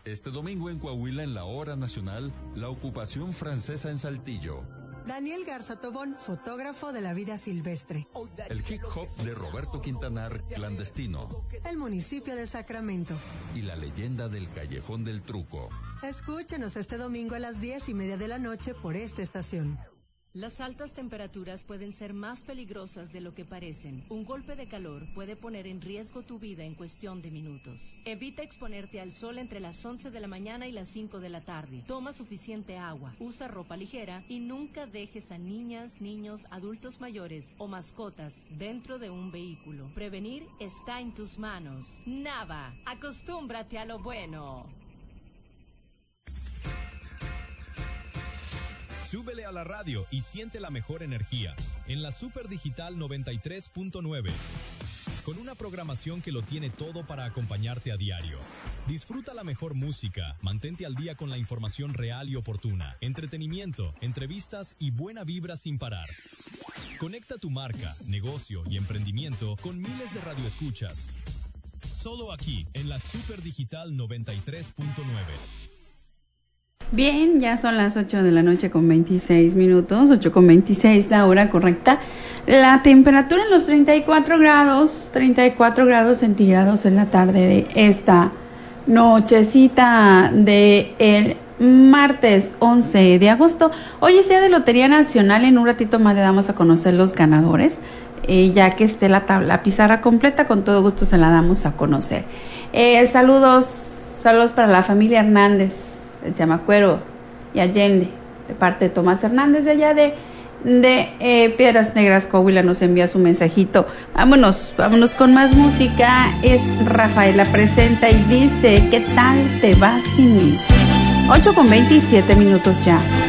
Este domingo en Coahuila, en la Hora Nacional, la ocupación francesa en Saltillo. Daniel Garza Tobón, fotógrafo de la vida silvestre. El hip hop de Roberto Quintanar, clandestino. El municipio de Sacramento. Y la leyenda del Callejón del Truco. Escúchenos este domingo a las 10:30 de la noche por esta estación. Las altas temperaturas pueden ser más peligrosas de lo que parecen. Un golpe de calor puede poner en riesgo tu vida en cuestión de minutos. Evita exponerte al sol entre las 11 de la mañana y las 5 de la tarde. Toma suficiente agua, usa ropa ligera y nunca dejes a niñas, niños, adultos mayores o mascotas dentro de un vehículo. Prevenir está en tus manos. Nava, acostúmbrate a lo bueno. Súbele a la radio y siente la mejor energía en la Super Digital 93.9. Con una programación que lo tiene todo para acompañarte a diario. Disfruta la mejor música, mantente al día con la información real y oportuna, entretenimiento, entrevistas y buena vibra sin parar. Conecta tu marca, negocio y emprendimiento con miles de radioescuchas. Solo aquí, en la Super Digital 93.9. Bien, ya son las 8 de la noche con 26 minutos, 8:26 la hora correcta. La temperatura en los 34 grados centígrados en la tarde de esta nochecita de el martes 11 de agosto. Hoy es día de Lotería Nacional, en un ratito más le damos a conocer los ganadores. Ya que esté la pizarra completa, con todo gusto se la damos a conocer. Saludos para la familia Hernández, de Chamacuero y Allende, de parte de Tomás Hernández, de allá de Piedras Negras, Coahuila, nos envía su mensajito. Vámonos con más música. Es Rafaela presenta y dice: ¿qué tal te va sin mí? 8:27 minutos ya.